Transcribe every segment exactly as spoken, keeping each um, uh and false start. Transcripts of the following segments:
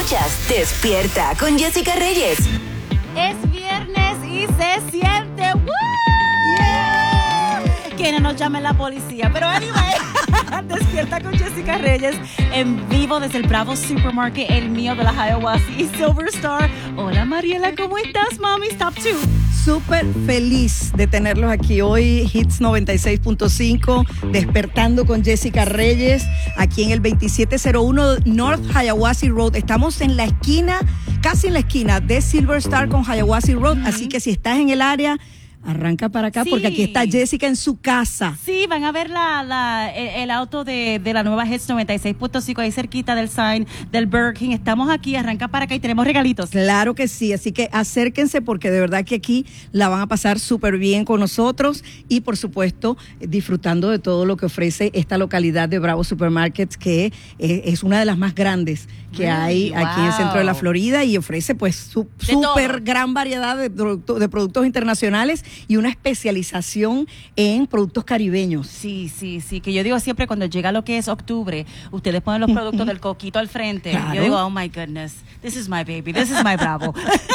Escuchas Despierta con Jessica Reyes. Es viernes y se siente ¡woo! Yeah. Que no nos llame la policía. Pero anyway, Despierta con Jessica Reyes en vivo desde el Bravo Supermarket, el mío de la Hiawassee y Silver Star. Hola Mariela, ¿cómo estás, mami? Top two. Súper feliz de tenerlos aquí hoy, Hits noventa y seis punto cinco, Despertando con Jessica Reyes, aquí en el veintisiete cero uno North Hiawassee Road. Estamos en la esquina, casi en la esquina de Silver Star con Hiawassee Road, mm-hmm. Así que si estás en el área, arranca para acá, sí, porque aquí está Jessica en su casa. Sí, van a ver la, la, el, el auto de, de la nueva Hits noventa y seis punto cinco ahí cerquita del sign del Burger King. Estamos aquí, arranca para acá y tenemos regalitos. Claro que sí, así que acérquense porque de verdad que aquí la van a pasar súper bien con nosotros y por supuesto disfrutando de todo lo que ofrece esta localidad de Bravo Supermarkets, que es, es una de las más grandes que really, hay aquí wow. en el centro de la Florida y ofrece pues súper gran variedad de, producto, de productos internacionales y una especialización en productos caribeños. Sí, sí, sí, que yo digo siempre cuando llega lo que es octubre, ustedes ponen los productos del coquito al frente. Claro. Yo digo, oh my goodness, this is my baby, this is my Bravo.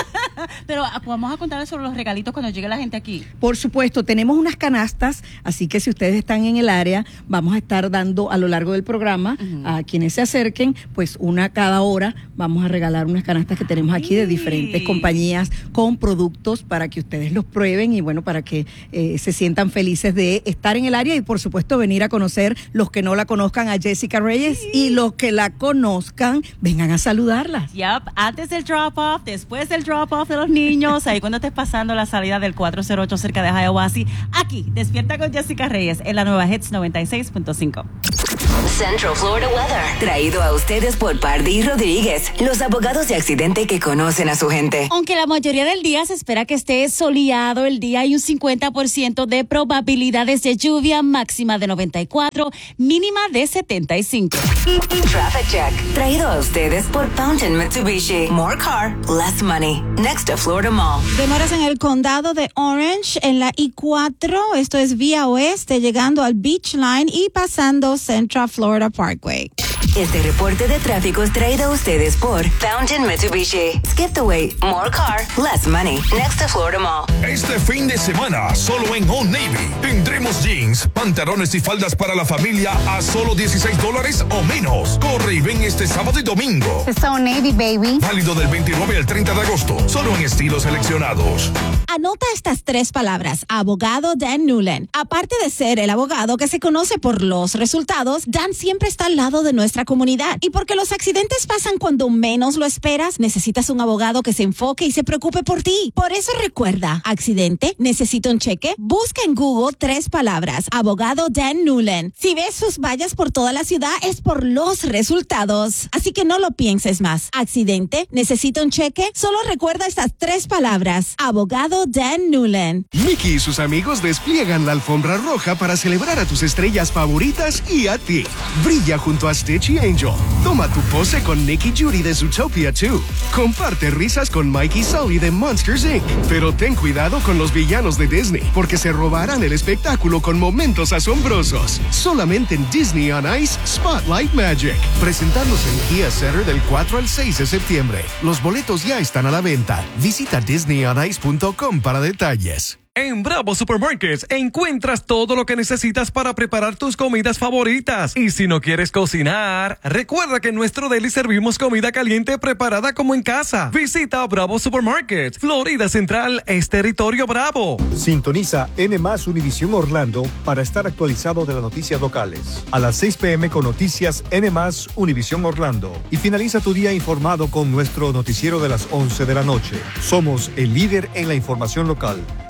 Pero vamos a contarles sobre los regalitos cuando llegue la gente aquí. Por supuesto, tenemos unas canastas, así que si ustedes están en el área, vamos a estar dando a lo largo del programa, uh-huh. a quienes se acerquen, pues una cada hora, vamos a regalar unas canastas que tenemos aquí sí. de diferentes compañías con productos para que ustedes los prueben y bueno, para que eh, se sientan felices de estar en el área y por supuesto venir a conocer los que no la conozcan a Jessica Reyes sí. y los que la conozcan, vengan a saludarla. Yep, antes del drop-off, después del drop-off de los niños, ahí cuando estés pasando la salida del cuatro cero ocho cerca de Hiawassee, aquí, Despierta con Jessica Reyes en la nueva Hits noventa y seis punto cinco. Central Florida Weather, traído a ustedes por Pardí Rodríguez, los abogados de accidente que conocen a su gente. Aunque la mayoría del día se espera que esté soleado el día, hay un cincuenta por ciento de probabilidades de lluvia, máxima de noventa y cuatro, mínima de setenta y cinco. Traffic Check, traído a ustedes por Fountain Mitsubishi. More car, less money. Next to Florida Mall. Demoras en el condado de Orange, en la I cuatro, esto es vía oeste, llegando al Beach Line y pasando Central Florida Parkway. Este reporte de tráfico es traído a ustedes por Fountain Mitsubishi. Skip the wait, more car, less money. Next to Florida Mall. Este fin de semana, solo en Old Navy, tendremos jeans, pantalones y faldas para la familia a solo dieciséis dólares o menos. Corre y ven este sábado y domingo. It's Old Navy, baby. Válido del veintinueve al treinta de agosto, solo en estilos seleccionados. Anota estas tres palabras. Abogado Dan Newland. Aparte de ser el abogado que se conoce por los resultados, Dan siempre está al lado de nuestra comunidad. Y porque los accidentes pasan cuando menos lo esperas, necesitas un abogado que se enfoque y se preocupe por ti. Por eso recuerda, accidente, necesito un cheque. Busca en Google tres palabras. Abogado Dan Newland. Si ves sus vallas por toda la ciudad, es por los resultados. Así que no lo pienses más. Accidente, necesito un cheque. Solo recuerda estas tres palabras. Abogado Dan Newland. Mickey y sus amigos despliegan la alfombra roja para celebrar a tus estrellas favoritas y a ti. Brilla junto a Stitch y Angel. Toma tu pose con Nick y Judy de Zootopia dos. Comparte risas con Mike y Sully de Monsters incorporated. Pero ten cuidado con los villanos de Disney, porque se robarán el espectáculo con momentos asombrosos. Solamente en Disney on Ice Spotlight Magic. Presentándose en Kia Center del cuatro al seis de septiembre. Los boletos ya están a la venta. Visita disney on ice punto com para detalles. En Bravo Supermarkets encuentras todo lo que necesitas para preparar tus comidas favoritas. Y si no quieres cocinar, recuerda que en nuestro deli servimos comida caliente preparada como en casa. Visita Bravo Supermarkets. Florida Central es territorio Bravo. Sintoniza N más Univisión Orlando para estar actualizado de las noticias locales. A las seis p.m. con noticias N más Univisión Orlando. Y finaliza tu día informado con nuestro noticiero de las once de la noche. Somos el líder en la información local.